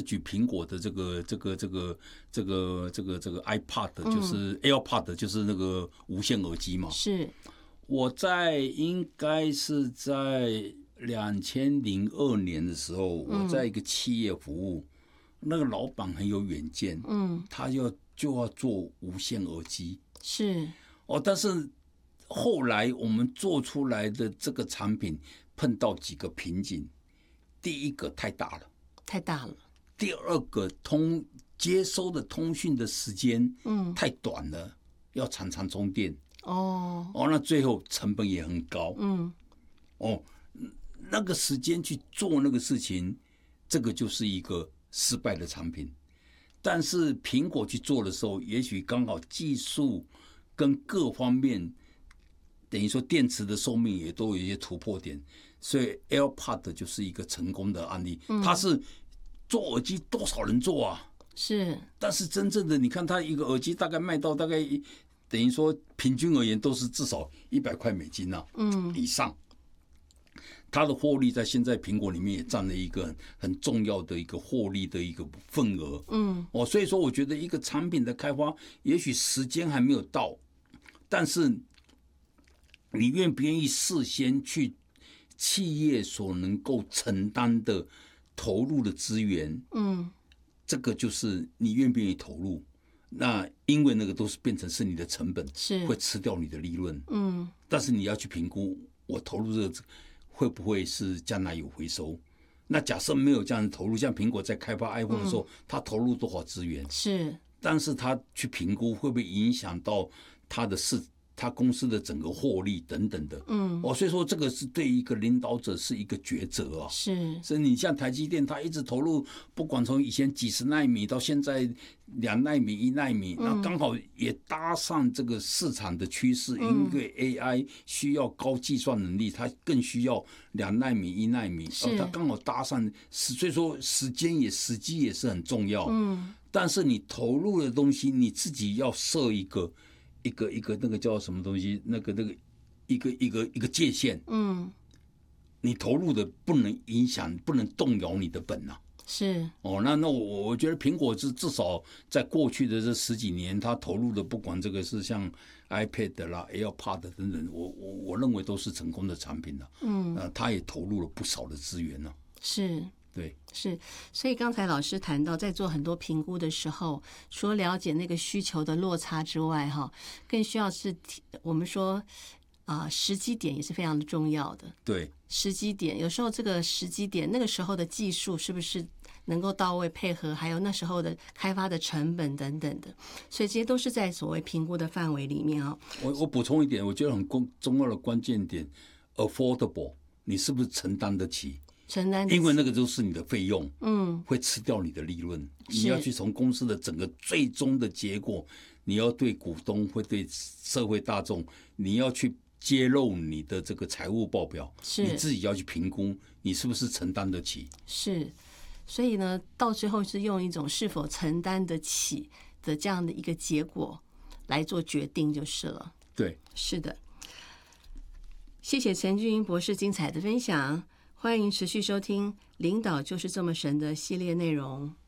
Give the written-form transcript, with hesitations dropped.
举苹果的这个 iPad， 就是 AirPod， 就是那个无线耳机嘛。 是， 我应该是在2002年的时候，我在一个企业服务，那个老板很有远见，他就要做无线耳机， 是但是后来我们做出来的这个产品碰到几个瓶颈，第一个太大了，第二个接收的通讯的时间太短了，要常常充电，那最后成本也很高，那个时间去做那个事情，这个就是一个失败的产品。但是苹果去做的时候，也许刚好技术跟各方面，等于说电池的寿命也都有一些突破点，所以 AirPod 就是一个成功的案例。它是做耳机多少人做啊？ 是， 但是真正的你看，它一个耳机大概卖到大概等于说平均而言都是至少$100啊，以上。它的获利在现在苹果里面也占了一个很重要的一个获利的一个份额。所以说我觉得一个产品的开发，也许时间还没有到，但是你愿不愿意事先去企业所能够承担的投入的资源，这个就是你愿不愿意投入。那因为那个都是变成是你的成本，会吃掉你的利润。但是你要去评估，我投入这个会不会是将来有回收？那假设没有这样的投入，像苹果在开发 iPhone 的时候，它投入多少资源？ 是， 但是它去评估会不会影响到他公司的整个获利等等的。所以说这个是对一个领导者是一个抉择啊。所以你像台积电，它一直投入，不管从以前几十奈米到现在2奈米、1奈米，那刚好也搭上这个市场的趋势，因为 AI 需要高计算能力，它更需要2奈米、1奈米，它刚好搭上，所以说时机也是很重要。但是你投入的东西，你自己要设一个那个叫什么东西，那个一个界限。你投入的不能影响，不能动摇你的本啊。那我觉得苹果至少在过去的这10几年，它投入的不管这个是像 iPad 啦、AirPod 等等，我认为都是成功的产品了。它也投入了不少的资源了。对， 所以刚才老师谈到，在做很多评估的时候，除了了解那个需求的落差之外，更需要是我们说时机点也是非常的重要的。 对， 时机点有时候这个时机点，那个时候的技术是不是能够到位配合，还有那时候的开发的成本等等的，所以这些都是在所谓评估的范围里面啊。 我补充一点，我觉得很重要的关键点 ，affordable， 你是不是承担得起？因为那个都是你的费用，会吃掉你的利润。你要去从公司的整个最终的结果，你要对股东，会对社会大众，你要去揭露你的这个财务报表，你自己要去评估，你是不是承担得起？ 所以呢，到最后是用一种是否承担得起的这样的一个结果来做决定就是了。 对， 是的。谢谢陈俊英博士精彩的分享。欢迎持续收听《领导就是这么神》的系列内容。